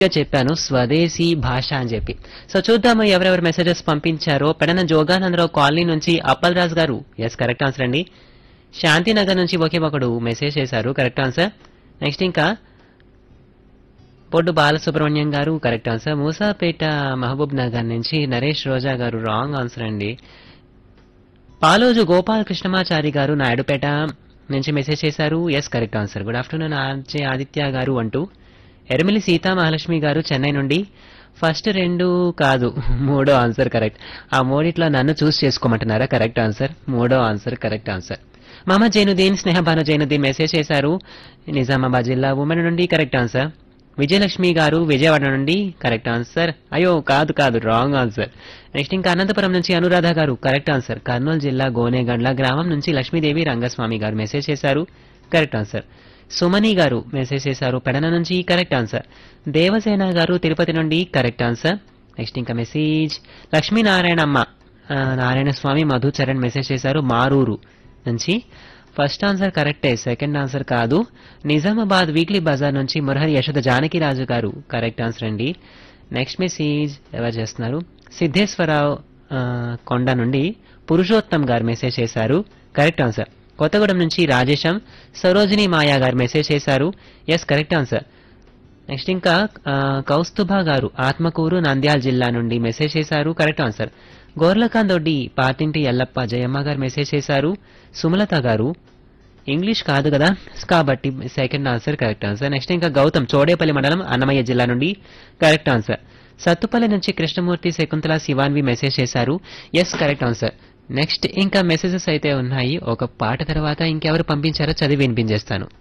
చెప్పాను స్వదేశీ భాష అని చెప్పి. సో చూద్దాము ఎవరెవరు మెసేజెస్ పంపించారో. పెడన జోగానందరావు కాలనీ నుంచి అప్పలరాజు గారు ఎస్ కరెక్ట్ ఆన్సర్ అండి. శాంతినగర్ నుంచి ఒకే ఒకడు మెసేజ్ చేశారు కరెక్ట్ ఆన్సర్. నెక్స్ట్ ఇంకా పొడ్డు బాలసుబ్రహ్మణ్యం గారు కరెక్ట్ ఆన్సర్. మూసాపేట మహబూబ్ నగర్ నుంచి నరేష్ రోజా గారు రాంగ్ ఆన్సర్ అండి. పాలోజు గోపాల్ కృష్ణమాచారి గారు నాయుడుపేట నుంచి మెసేజ్ చేశారు yes correct answer. Good afternoon RJ Aditya గారు అంటూ. ఎర్మిలి సీతా మహాలక్ష్మి గారు చెన్నై నుండి ఫస్ట్ రెండు కాదు మూడో ఆన్సర్ కరెక్ట్. ఆ మూడిట్లో నన్ను చూస్ చేసుకోమంటున్నారా కరెక్ట్ ఆన్సర్. మూడో answer correct answer. Mohammed Zainuddin Sneha Banu Zainuddin message చేశారు నిజామాబాద్ జిల్లా ఉమెన్ నుండి కరెక్ట్ ఆన్సర్. విజయలక్ష్మి గారు విజయవాడ నుండి కరెక్ట్ ఆన్సర్. అయ్యో కాదు కాదు రాంగ్ ఆన్సర్. నెక్స్ట్ ఇంకా అనంతపురం నుంచి అనురాధ గారు కరెక్ట్ ఆన్సర్. కర్నూలు జిల్లా గోనేగండ్ల గ్రామం నుంచి లక్ష్మీదేవి రంగస్వామి గారు మెసేజ్ చేశారు కరెక్ట్ ఆన్సర్. సుమని గారు మెసేజ్ చేశారు పెడన నుంచి కరెక్ట్ ఆన్సర్. దేవసేన గారు తిరుపతి నుండి కరెక్ట్ ఆన్సర్. నెక్స్ట్ ఇంకా మెసేజ్ లక్ష్మీనారాయణమ్మ నారాయణ స్వామి మధుచరణ్ మెసేజ్ చేశారు మారూరు నుంచి. ఫస్ట్ ఆన్సర్ కరెక్టే సెకండ్ ఆన్సర్ కాదు. నిజామాబాద్ వీక్లీ బజార్ నుంచి మురహరి యశోద జానకిరాజు గారు కరెక్ట్ ఆన్సర్ అండి. నెక్స్ట్ మెసేజ్ ఎవరు చేస్తున్నారు సిద్ధేశ్వరరావు కొండ నుండి పురుషోత్తం గారు మెసేజ్ చేశారు కరెక్ట్ ఆన్సర్. కొత్తగూడెం నుంచి రాజేశం సరోజిని మాయా గారు మెసేజ్ చేశారు ఎస్ కరెక్ట్ ఆన్సర్. నెక్స్ట్ ఇంకా కౌస్తుభ గారు ఆత్మకూరు నంద్యాల జిల్లా నుండి మెసేజ్ చేశారు కరెక్ట్ ఆన్సర్. గోర్లకాందొడ్డి పాతింటి ఎల్లప్ప జయమ్మ గారు మెసేజ్ చేశారు. సుమలత గారు ఇంగ్లీష్ కాదు కదా కాబట్టి second answer correct answer. Next ఇంకా గౌతమ్ చోడేపల్లి మండలం అన్నమయ్య జిల్లా నుండి కరెక్ట్ ఆన్సర్. సత్తుపల్లి నుంచి కృష్ణమూర్తి శకుంతల శివాన్వి మెసేజ్ చేశారు ఎస్ కరెక్ట్ ఆన్సర్. నెక్స్ట్ ఇంకా మెసేజెస్ అయితే ఉన్నాయి. ఒక పాట తర్వాత ఇంకెవరు పంపించారో చదివి వినిపించేస్తాను.